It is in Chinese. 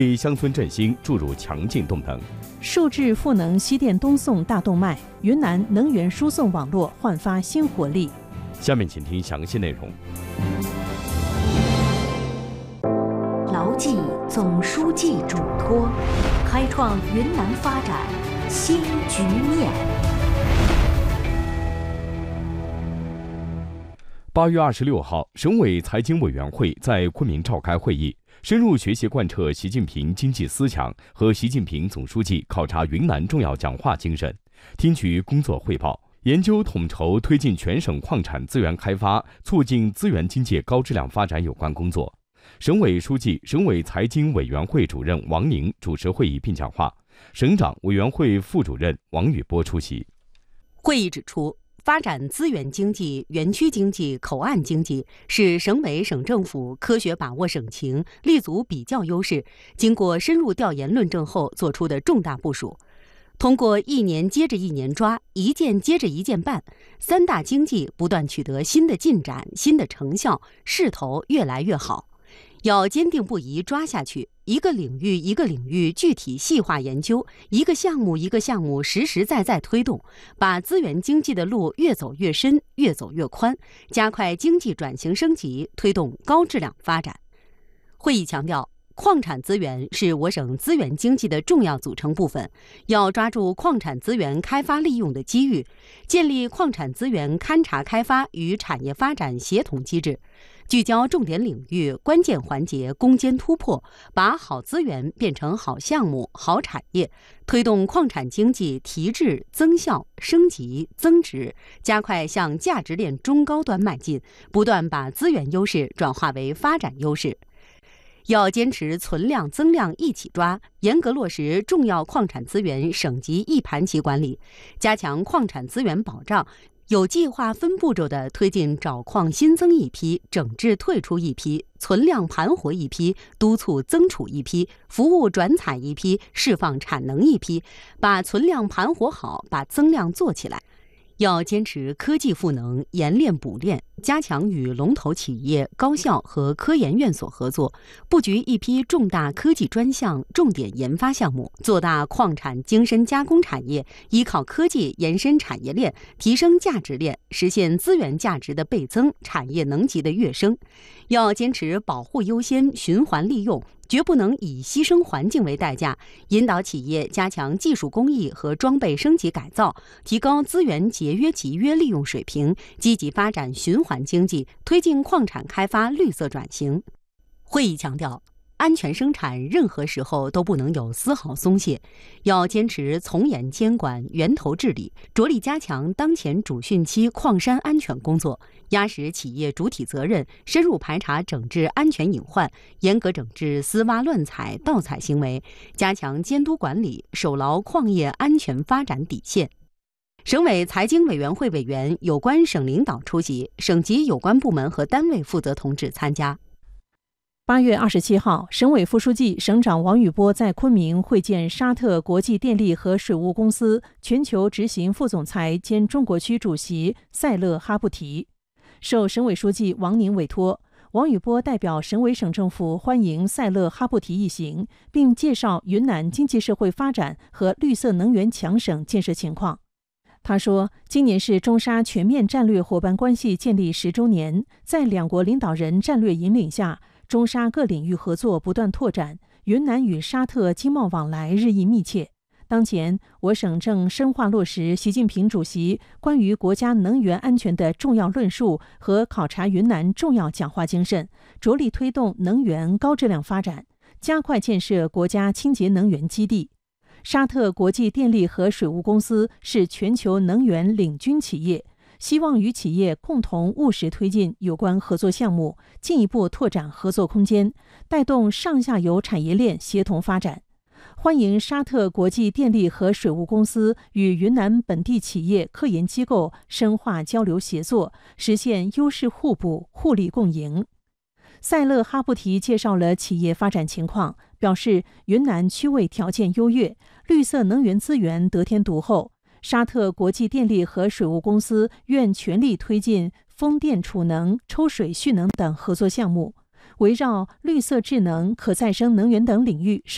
为乡村振兴注入强劲动能。 数字赋能西电东送大动脉，云南能源输送网络焕发新活力。 下面请听详细内容。 牢记总书记嘱托，开创云南发展新局面。 8月26号，省委财经委员会在昆明召开会议，深入学习贯彻习近平经济思想和习近平总书记考察云南重要讲话精神，听取工作汇报，研究统筹推进全省矿产资源开发，促进资源经济高质量发展有关工作。省委书记、省委财经委员会主任王宁主持会议并讲话，省长、委员会副主任王宇波出席。 会议指出，发展资源经济、园区经济、口岸经济是省委省政府科学把握省情、立足比较优势，经过深入调研论证后做出的重大部署。通过一年接着一年抓，一件接着一件办，三大经济不断取得新的进展、新的成效，势头越来越好。要坚定不移抓下去，一个领域一个领域具体细化研究，一个项目一个项目实实在在推动，把资源经济的路越走越深，越走越宽，加快经济转型升级，推动高质量发展。会议强调，矿产资源是我省资源经济的重要组成部分，要抓住矿产资源开发利用的机遇，建立矿产资源勘察开发与产业发展协同机制，聚焦重点领域、关键环节攻坚突破，把好资源变成好项目、好产业，推动矿产经济提质、增效、升级、增值，加快向价值链中高端迈进，不断把资源优势转化为发展优势。要坚持存量增量一起抓，严格落实重要矿产资源省级一盘棋管理，加强矿产资源保障，有计划分步骤地推进找矿新增一批、整治退出一批、存量盘活一批、督促增储一批、服务转采一批、释放产能一批，把存量盘活好，把增量做起来。要坚持科技赋能、研练补练，加强与龙头企业、高校和科研院所合作，布局一批重大科技专项、重点研发项目，做大矿产精深加工产业，依靠科技延伸产业链，提升价值链，实现资源价值的倍增、产业能级的跃升。要坚持保护优先、循环利用，绝不能以牺牲环境为代价，引导企业加强技术工艺和装备升级改造，提高资源节约集约利用水平，积极发展循环经济，推进矿产开发绿色转型。会议强调，安全生产任何时候都不能有丝毫松懈，要坚持从严监管、源头治理，着力加强当前主汛期矿山安全工作，压实企业主体责任，深入排查整治安全隐患，严格整治私挖乱采、盗采行为，加强监督管理，守牢矿业安全发展底线。省委财经委员会委员、有关省领导出席，省级有关部门和单位负责同志参加。 8月27号，省委副书记、省长王宇波在昆明会见沙特国际电力和水务公司全球执行副总裁兼中国区主席塞勒哈布提。受省委书记王宁委托，王宇波代表省委省政府欢迎塞勒哈布提一行，并介绍云南经济社会发展和绿色能源强省建设情况。他说，今年是中沙全面战略伙伴关系建立10周年，在两国领导人战略引领下，中沙各领域合作不断拓展，云南与沙特经贸往来日益密切。当前，我省正深化落实习近平主席关于国家能源安全的重要论述和考察云南重要讲话精神，着力推动能源高质量发展，加快建设国家清洁能源基地。沙特国际电力和水务公司是全球能源领军企业，希望与企业共同务实推进有关合作项目，进一步拓展合作空间，带动上下游产业链协同发展。欢迎沙特国际电力和水务公司与云南本地企业、科研机构深化交流协作，实现优势互补、互利共赢。塞勒哈布提介绍了企业发展情况，表示云南区位条件优越，绿色能源资源得天独厚。沙特国际电力和水务公司愿全力推进风电储能、抽水蓄能等合作项目，围绕绿色智能、可再生能源等领域